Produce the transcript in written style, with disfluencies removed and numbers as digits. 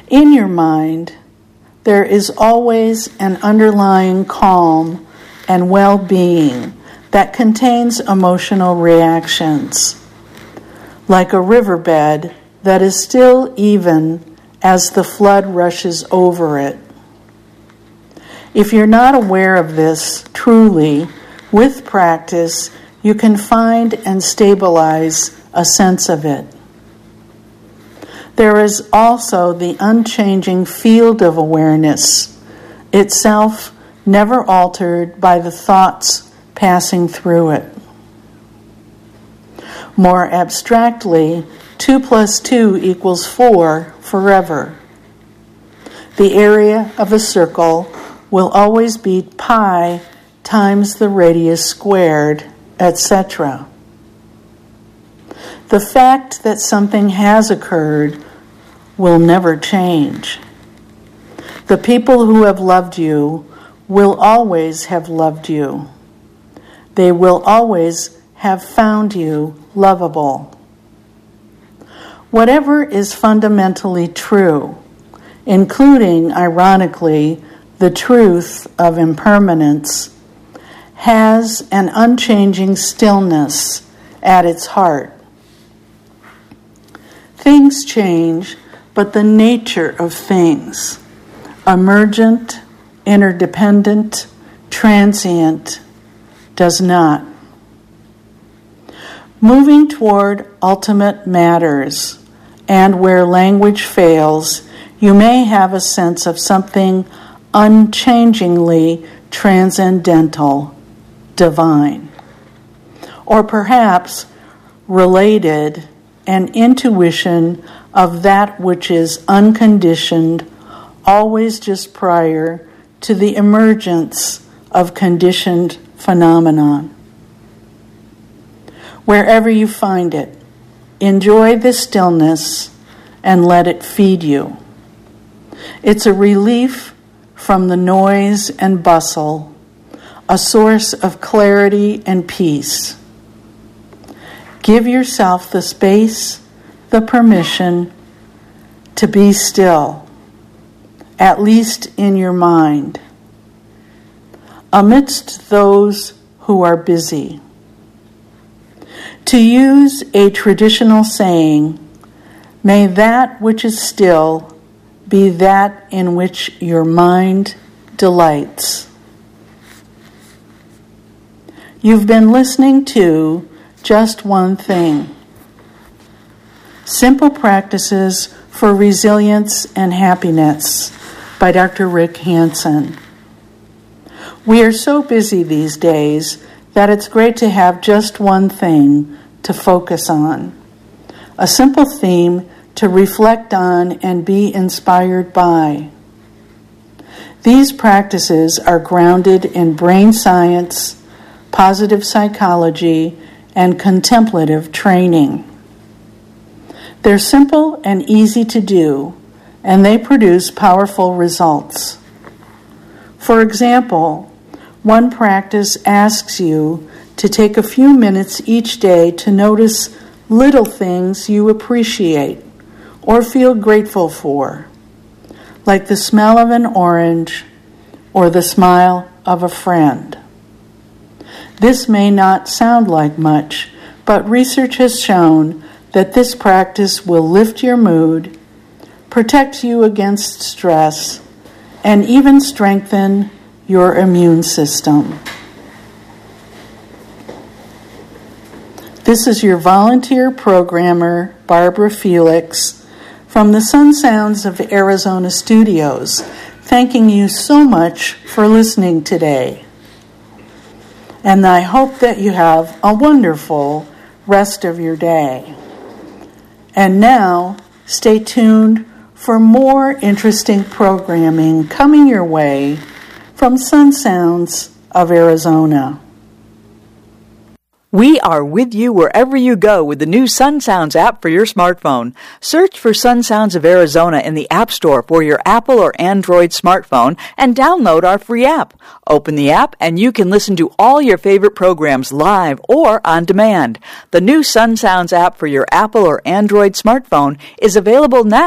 In your mind, there is always an underlying calm and well-being that contains emotional reactions, like a riverbed that is still even as the flood rushes over it. If you're not aware of this truly, with practice, you can find and stabilize a sense of it. There is also the unchanging field of awareness, itself never altered by the thoughts passing through it. More abstractly, 2 + 2 = 4 forever. The area of a circle will always be pi times the radius squared, etc. The fact that something has occurred will never change. The people who have loved you will always have loved you. They will always have found you lovable. Whatever is fundamentally true, including, ironically, the truth of impermanence, has an unchanging stillness at its heart. Things change, but the nature of things, emergent, interdependent, transient, does not. Moving toward ultimate matters, and where language fails, you may have a sense of something unchangingly transcendental, divine. Or perhaps related, an intuition of that which is unconditioned, always just prior to the emergence of conditioned phenomenon. Wherever you find it, enjoy the stillness and let it feed you. It's a relief from the noise and bustle, a source of clarity and peace. Give yourself the space, the permission to be still, at least in your mind, amidst those who are busy. To use a traditional saying, may that which is still be that in which your mind delights. You've been listening to Just One Thing. Simple Practices for Resilience and Happiness by Dr. Rick Hanson. We are so busy these days that it's great to have just one thing to focus on. A simple theme to reflect on and be inspired by. These practices are grounded in brain science, positive psychology, and contemplative training. They're simple and easy to do, and they produce powerful results. For example, one practice asks you to take a few minutes each day to notice little things you appreciate or feel grateful for, like the smell of an orange or the smile of a friend. This may not sound like much, but research has shown that this practice will lift your mood, protect you against stress, and even strengthen your immune system. This is your volunteer programmer, Barbara Felix, from the Sun Sounds of Arizona studios, thanking you so much for listening today. And I hope that you have a wonderful rest of your day. And now, stay tuned for more interesting programming coming your way from Sun Sounds of Arizona. We are with you wherever you go with the new Sun Sounds app for your smartphone. Search for Sun Sounds of Arizona in the App Store for your Apple or Android smartphone and download our free app. Open the app and you can listen to all your favorite programs live or on demand. The new Sun Sounds app for your Apple or Android smartphone is available now